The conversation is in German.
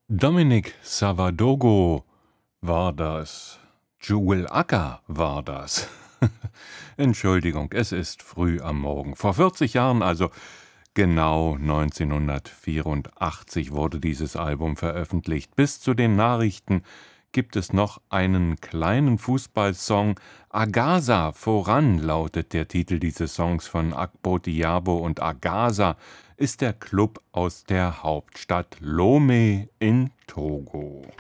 Dominic Savadogo war das. Jewel Acker war das. Entschuldigung, es ist früh am Morgen. Vor 40 Jahren, also genau 1984, wurde dieses Album veröffentlicht. Bis zu den Nachrichten gibt es noch einen kleinen Fußballsong. Agasa voran lautet der Titel dieses Songs von Akpo Diabo, und Agasa ist der Club aus der Hauptstadt Lomé in Togo.